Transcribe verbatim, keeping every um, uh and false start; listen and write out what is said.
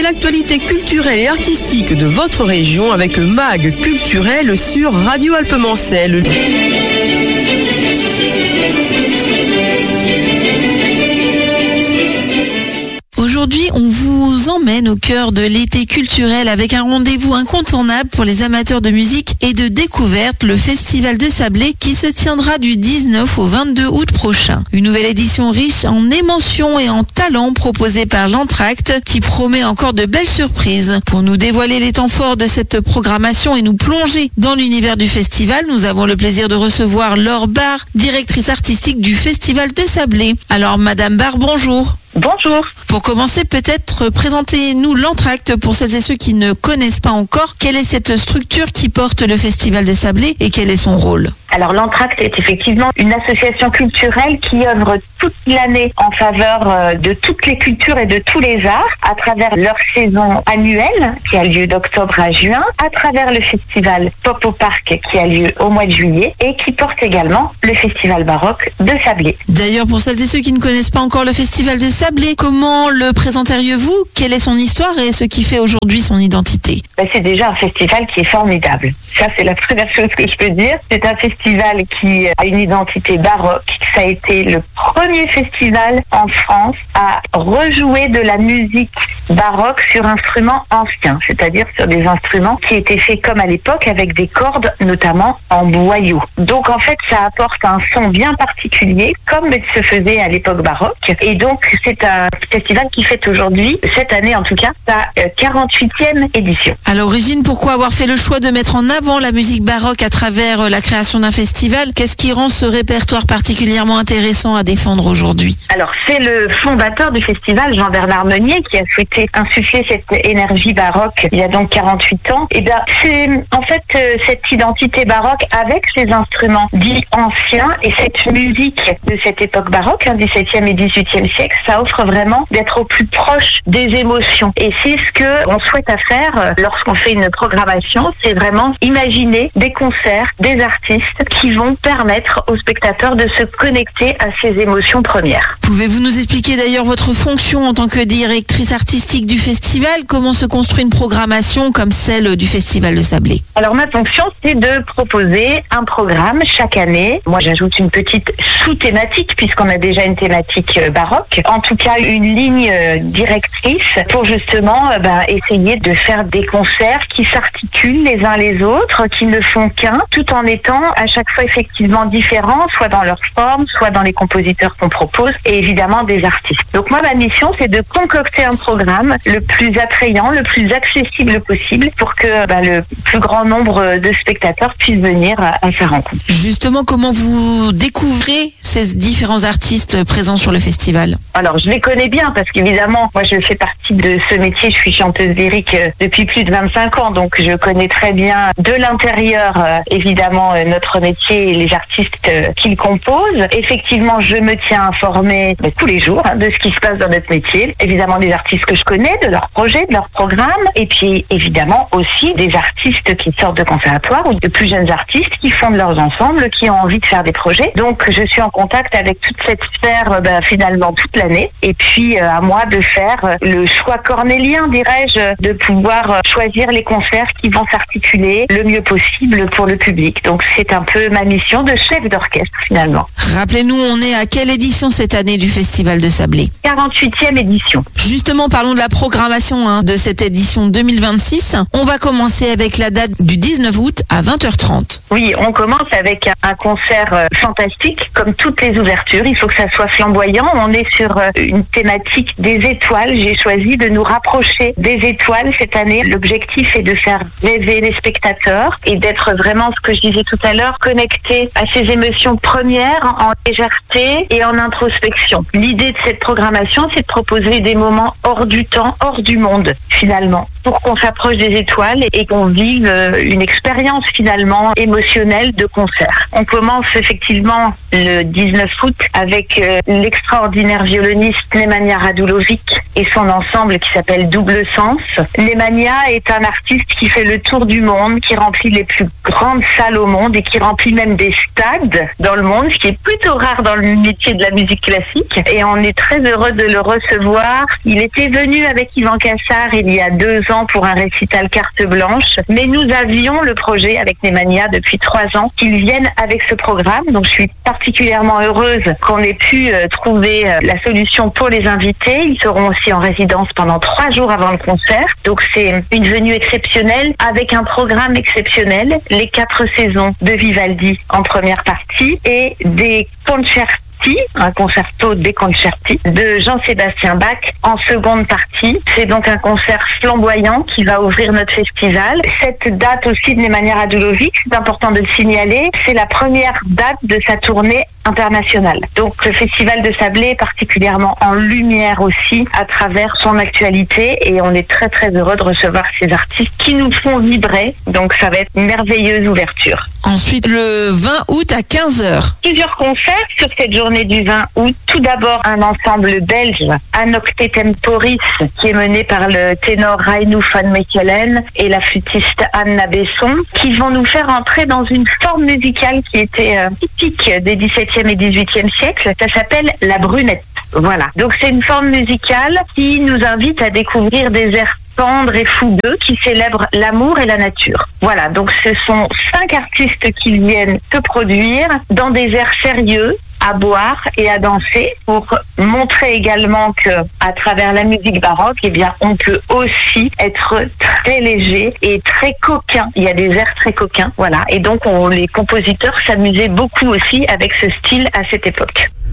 l'actualité culturelle et artistique de votre région avec Mag Culturel sur Radio Alpemancel. Aujourd'hui, on vous emmène au cœur de l'été culturel avec un rendez-vous incontournable pour les amateurs de musique et de découverte, le Festival de Sablé qui se tiendra du dix-neuf au vingt-deux août prochain. Une nouvelle édition riche en émotions et en talents proposée par l'Entracte qui promet encore de belles surprises. Pour nous dévoiler les temps forts de cette programmation et nous plonger dans l'univers du festival, nous avons le plaisir de recevoir Laure Barre, directrice artistique du Festival de Sablé. Alors Madame Barre, bonjour. Bonjour. Pour commencer, peut-être présentez-nous l'Entracte pour celles et ceux qui ne connaissent pas encore. Quelle est cette structure qui porte le Festival de Sablé et quel est son rôle ? Alors l'Entracte est effectivement une association culturelle qui œuvre toute l'année en faveur de toutes les cultures et de tous les arts à travers leur saison annuelle qui a lieu d'octobre à juin, à travers le festival Pop au Parc qui a lieu au mois de juillet et qui porte également le festival baroque de Sablé. D'ailleurs, pour celles et ceux qui ne connaissent pas encore le Festival de Sablé, comment le présenteriez-vous ? Quelle est son histoire et ce qui fait aujourd'hui son identité ? Ben, c'est déjà un festival qui est formidable. Ça, c'est la première chose que je peux dire. C'est un festival qui a une identité baroque. Ça a été le premier festival en France à rejouer de la musique baroque sur instruments anciens, c'est-à-dire sur des instruments qui étaient faits comme à l'époque avec des cordes, notamment en boyau. Donc en fait, ça apporte un son bien particulier, comme se faisait à l'époque baroque. Et donc c'est un festival qui fête aujourd'hui, cette année en tout cas, sa quarante-huitième édition. À l'origine, pourquoi avoir fait le choix de mettre en avant la musique baroque à travers la création d'un festival ? Qu'est-ce qui rend ce répertoire particulièrement intéressant à défendre aujourd'hui ? Alors c'est le fondateur du festival, Jean-Bernard Meunier, qui a souhaité insuffler cette énergie baroque il y a donc quarante-huit ans. Et bien c'est en fait euh, cette identité baroque avec ces instruments dits anciens et cette musique de cette époque baroque, hein, dix-septième et dix-huitième siècle, ça offre vraiment d'être au plus proche des émotions. Et c'est ce que on souhaite à faire euh, lorsqu'on fait une programmation, c'est vraiment imaginer des concerts, des artistes qui vont permettre aux spectateurs de se connecter à ces émotions premières. Pouvez-vous nous expliquer d'ailleurs votre fonction en tant que directrice artistique du festival ? Comment se construit une programmation comme celle du Festival de Sablé ? Alors ma fonction, c'est de proposer un programme chaque année. Moi, j'ajoute une petite sous-thématique puisqu'on a déjà une thématique baroque. En tout cas, une ligne directrice pour justement euh, ben, essayer de faire des concerts qui s'articulent les uns les autres, qui ne font qu'un, tout en étant à chaque fois effectivement différents, soit dans leur forme, soit dans les compositeurs qu'on propose et évidemment des artistes. Donc moi, ma mission, c'est de concocter un programme le plus attrayant, le plus accessible possible pour que bah, le plus grand nombre de spectateurs puissent venir à, à sa rencontre. Justement, comment vous découvrez ces différents artistes présents sur le festival ? Alors, je les connais bien parce qu'évidemment, moi, je fais partie de ce métier. Je suis chanteuse lyrique depuis plus de vingt-cinq ans, donc je connais très bien de l'intérieur, euh, évidemment, euh, notre métier et les artistes euh, qu'il compose. Effectivement, je me tiens informée bah, tous les jours hein, de ce qui se passe dans notre métier. Évidemment, des artistes que je connais, de leurs projets, de leurs programmes, et puis évidemment aussi des artistes qui sortent de conservatoire ou de plus jeunes artistes qui fondent leurs ensembles, qui ont envie de faire des projets. Donc je suis en contact avec toute cette sphère ben, finalement toute l'année, et puis euh, à moi de faire euh, le choix cornélien, dirais-je, de pouvoir euh, choisir les concerts qui vont s'articuler le mieux possible pour le public. Donc c'est un peu ma mission de chef d'orchestre finalement. Rappelez-nous, on est à quelle édition cette année du Festival de Sablé ? quarante-huitième édition. Justement, parlons de la programmation hein, de cette édition deux mille vingt-six. On va commencer avec la date du dix-neuf août à vingt heures trente. Oui, on commence avec un concert euh, fantastique, comme toutes les ouvertures. Il faut que ça soit flamboyant. On est sur euh, une thématique des étoiles. J'ai choisi de nous rapprocher des étoiles cette année. L'objectif est de faire rêver les spectateurs et d'être vraiment, ce que je disais tout à l'heure, connecté à ces émotions premières en légèreté et en introspection. L'idée de cette programmation, c'est de proposer des moments hors du temps, hors du monde, finalement, pour qu'on s'approche des étoiles et qu'on vive une expérience finalement émotionnelle de concert. On commence effectivement le dix-neuf août avec euh, l'extraordinaire violoniste Nemanja Radulovic et son ensemble qui s'appelle Double Sens. Nemanja est un artiste qui fait le tour du monde, qui remplit les plus grandes salles au monde et qui remplit même des stades dans le monde, ce qui est plutôt rare dans le métier de la musique classique. Et on est très heureux de le recevoir. Il était venu avec Yvan Cassar il y a deux ans pour un récital carte blanche. Mais nous avions le projet avec Nemanja depuis trois ans qu'ils viennent avec ce programme. Donc je suis particulièrement heureuse qu'on ait pu euh, trouver euh, la solution pour les invités. Ils seront aussi en résidence pendant trois jours avant le concert. Donc c'est une venue exceptionnelle avec un programme exceptionnel. Les quatre saisons de Vivaldi en première partie et des concerts, un concerto dei concerti de Jean-Sébastien Bach en seconde partie. C'est donc un concert flamboyant qui va ouvrir notre festival. Cette date aussi de Nemanja Radulovic, c'est important de le signaler, c'est la première date de sa tournée internationale. Donc le Festival de Sablé est particulièrement en lumière aussi à travers son actualité et on est très très heureux de recevoir ces artistes qui nous font vibrer. Donc ça va être une merveilleuse ouverture. Ensuite, le vingt août à quinze heures. Plusieurs concerts sur cette journée du vingt août. Tout d'abord, un ensemble belge, Anocte Temporis, qui est mené par le ténor Reino van Mechelen et la flûtiste Anna Besson, qui vont nous faire entrer dans une forme musicale qui était euh, typique des dix-septième et dix-huitième siècles. Ça s'appelle la brunette. Voilà. Donc c'est une forme musicale qui nous invite à découvrir des airs tendres et fougueux qui célèbrent l'amour et la nature. Voilà, donc ce sont cinq artistes qui viennent se produire dans des airs sérieux, à boire et à danser pour montrer également que à travers la musique baroque, eh bien, on peut aussi être très léger et très coquin. Il y a des airs très coquins, voilà. Et donc, on, les compositeurs s'amusaient beaucoup aussi avec ce style à cette époque.